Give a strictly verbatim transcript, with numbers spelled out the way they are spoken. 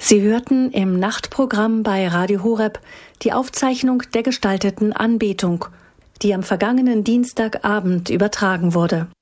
Sie hörten im Nachtprogramm bei Radio Horeb die Aufzeichnung der gestalteten Anbetung, die am vergangenen Dienstagabend übertragen wurde.